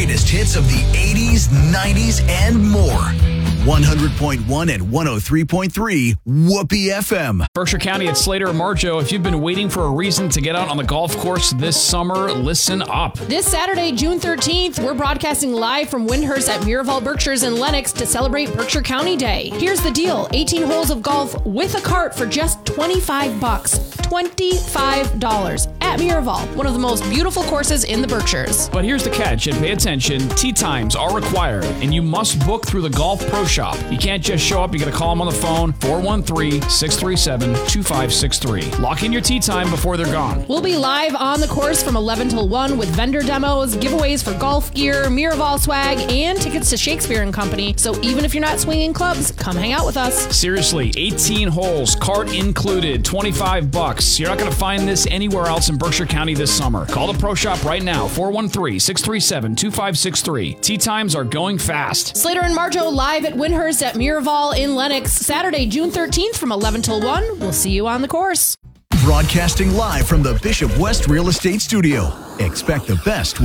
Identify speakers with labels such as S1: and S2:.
S1: greatest hits of the 80s, 90s, and more. 100.1 and 103.3 Whoopee FM.
S2: Berkshire County at Slater and Marjo. If you've been waiting for a reason to get out on the golf course this summer, listen up.
S3: This Saturday, June 13th, we're broadcasting live from Windhurst at Miraval Berkshires in Lenox to celebrate Berkshire County Day. Here's the deal. 18 holes of golf with a cart for just $25. $25 at Miraval, one of the most beautiful courses in the Berkshires.
S2: But here's the catch, and pay attention. Tee times are required, and you must book through the Golf Pro Shop. You can't just show up. You got to call them on the phone, 413-637-2563. Lock in your tee time before they're gone.
S3: We'll be live on the course from 11 till 1 with vendor demos, giveaways for golf gear, Miraval swag, and tickets to Shakespeare and Company. So even if you're not swinging clubs, come hang out with us.
S2: Seriously, 18 holes, cart included, $25. You're not going to find this anywhere else in Berkshire County this summer. Call the Pro Shop right now, 413-637-2563. Tee times are going fast.
S3: Slater and Marjo live at Windhurst at Miraval in Lenox, Saturday, June 13th from 11 till 1. We'll see you on the course.
S1: Broadcasting live from the Bishop West Real Estate Studio. Expect the best